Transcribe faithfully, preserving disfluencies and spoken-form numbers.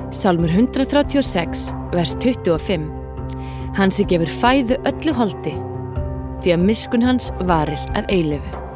Sálmur hundrað þrjátíu og sex, vers tuttugu og fimm. Hann sem gefur fæðu öllu holdi, því að miskunn hans varir að eilífu.